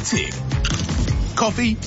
Tick. Coffee?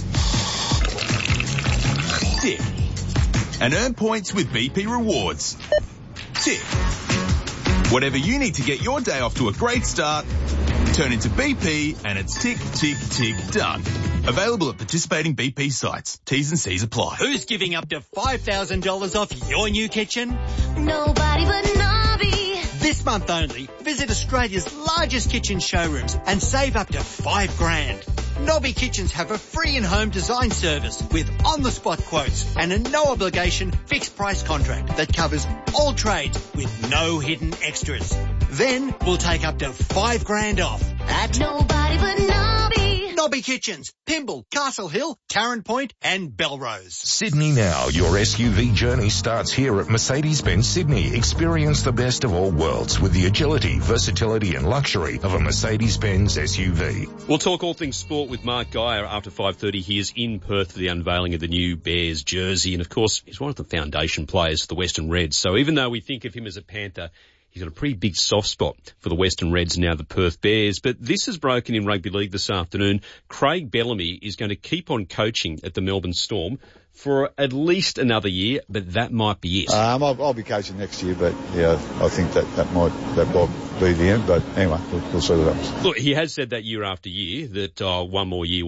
Tick. And earn points with BP Rewards. Tick. Whatever you need to get your day off to a great start, turn into BP and it's tick, tick, tick, done. Available at participating BP sites. T's and C's apply. Who's giving up to $5,000 off your new kitchen? Nobody but Nobby. This month only, visit Australia's largest kitchen showrooms and save up to $5,000. Nobby Kitchens have a free in-home design service with on-the-spot quotes and a no-obligation fixed-price contract that covers all trades with no hidden extras. Then we'll take up to $5,000 off at Nobody but Nobby. Nobby Kitchens, Pymble, Castle Hill, Tarrant Point and Belrose. Sydney Now, your SUV journey starts here at Mercedes-Benz Sydney. Experience the best of all worlds with the agility, versatility and luxury of a Mercedes-Benz SUV. We'll talk all things sport with Mark Geyer after 5:30. He is in Perth for the unveiling of the new Bears jersey. And, of course, he's one of the foundation players for the Western Reds. So even though we think of him as a Panther, he's got a pretty big soft spot for the Western Reds, now the Perth Bears. But this has broken in rugby league this afternoon. Craig Bellamy is going to keep on coaching at the Melbourne Storm for at least another year, but that might be it. I'll be coaching next year, but yeah, I think that might be the end. But anyway, we'll see what happens. Look, he has said that year after year that one more year.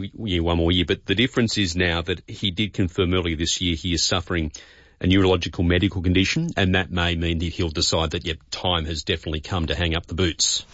But the difference is now that he did confirm earlier this year he is suffering a neurological medical condition, and that may mean that he'll decide that, yep, time has definitely come to hang up the boots.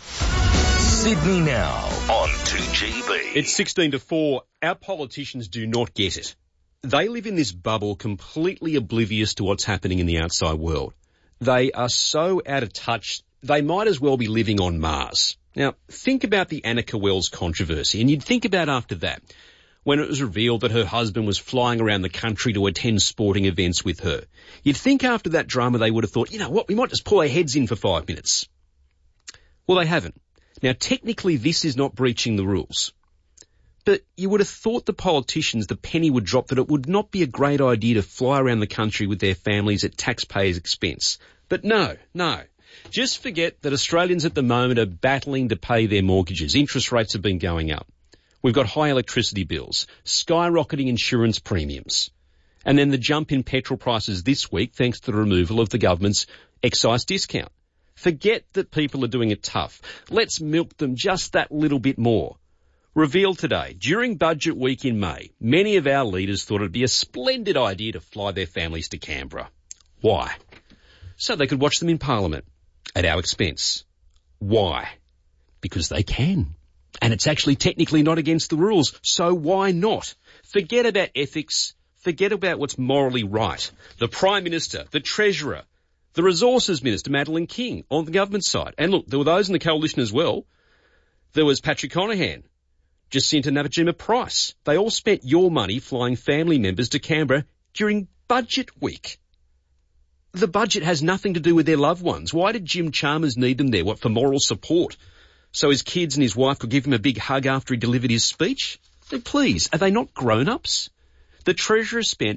Sydney Now on 2GB. It's 16-4. Our politicians do not get it. They live in this bubble completely oblivious to what's happening in the outside world. They are so out of touch, they might as well be living on Mars. Now, think about the Annika Wells controversy, and you'd think about after that, when it was revealed that her husband was flying around the country to attend sporting events with her. You'd think after that drama they would have thought, you know what, we might just pull our heads in for 5 minutes. Well, they haven't. Now, technically, this is not breaching the rules. But you would have thought the politicians, the penny would drop that it would not be a great idea to fly around the country with their families at taxpayers' expense. But no. Just forget that Australians at the moment are battling to pay their mortgages. Interest rates have been going up. We've got high electricity bills, skyrocketing insurance premiums, and then the jump in petrol prices this week thanks to the removal of the government's excise discount. Forget that people are doing it tough. Let's milk them just that little bit more. Revealed today, during budget week in May, many of our leaders thought it'd be a splendid idea to fly their families to Canberra. Why? So they could watch them in Parliament at our expense. Why? Because they can. And it's actually technically not against the rules, so why not? Forget about ethics. Forget about what's morally right. The Prime Minister, the Treasurer, the Resources Minister, Madeleine King, on the government side. And look, there were those in the coalition as well. There was Patrick Conahan, Jacinta Nampijima-Price. They all spent your money flying family members to Canberra during budget week. The budget has nothing to do with their loved ones. Why did Jim Chalmers need them there? What, for moral support? So his kids and his wife could give him a big hug after he delivered his speech? Please, are they not grown-ups? The Treasurer spent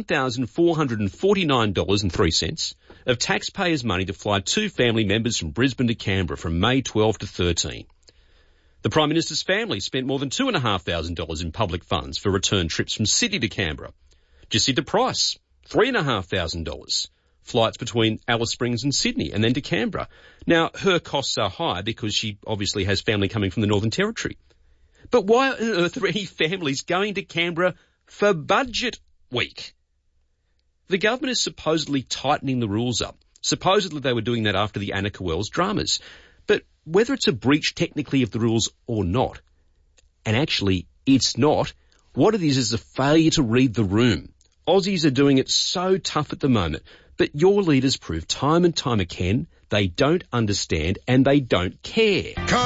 $1,449.03 of taxpayers' money to fly 2 family members from Brisbane to Canberra from May 12 to 13. The Prime Minister's family spent more than $2,500 in public funds for return trips from Sydney to Canberra. Jacinta Price, $3,500. Flights between Alice Springs and Sydney and then to Canberra. Now, her costs are high because she obviously has family coming from the Northern Territory. But why on earth are any families going to Canberra for budget week? The government is supposedly tightening the rules up. Supposedly they were doing that after the Annika Wells dramas. But whether it's a breach technically of the rules or not, and actually it's not, what it is a failure to read the room. Aussies are doing it so tough at the moment. But your leaders prove time and time again they don't understand and they don't care.